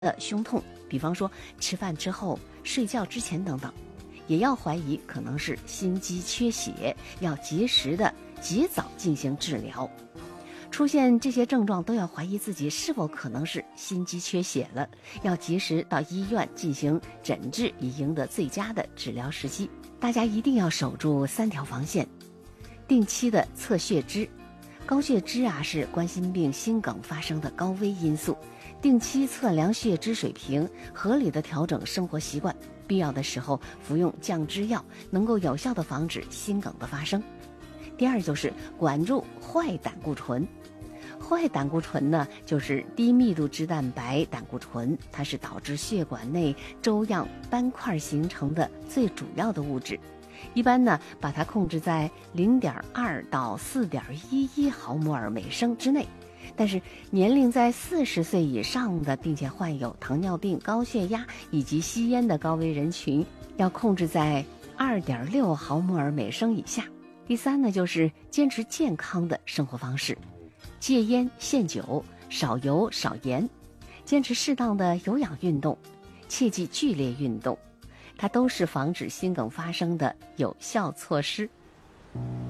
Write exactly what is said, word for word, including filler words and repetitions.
的胸痛，比方说吃饭之后、睡觉之前等等，也要怀疑可能是心肌缺血，要及时的及早进行治疗。出现这些症状都要怀疑自己是否可能是心肌缺血了，要及时到医院进行诊治，以赢得最佳的治疗时机。大家一定要守住三条防线：定期的测血脂，高血脂啊是冠心病、心梗发生的高危因素，定期测量血脂水平，合理的调整生活习惯，必要的时候服用降脂药，能够有效的防止心梗的发生。第二就是管住坏胆固醇。坏胆固醇呢，就是低密度脂蛋白胆固醇，它是导致血管内粥样斑块形成的最主要的物质。一般呢，把它控制在 零点二 到 四点一一 毫摩尔每升之内。但是年龄在四十岁以上的，并且患有糖尿病、高血压以及吸烟的高危人群，要控制在 二点六 毫摩尔每升以下。第三呢，就是坚持健康的生活方式，戒烟限酒，少油少盐，坚持适当的有氧运动，切忌剧烈运动，它都是防止心梗发生的有效措施。